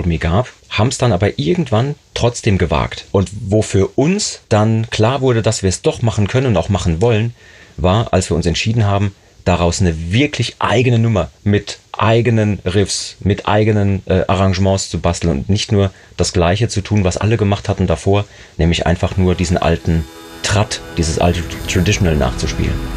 Akademie gab, haben es dann aber irgendwann trotzdem gewagt. Und wo für uns dann klar wurde, dass wir es doch machen können und auch machen wollen, war, als wir uns entschieden haben, daraus eine wirklich eigene Nummer mit eigenen Riffs, mit eigenen Arrangements zu basteln und nicht nur das Gleiche zu tun, was alle gemacht hatten davor, nämlich einfach nur diesen alten Trad, dieses alte Traditional nachzuspielen.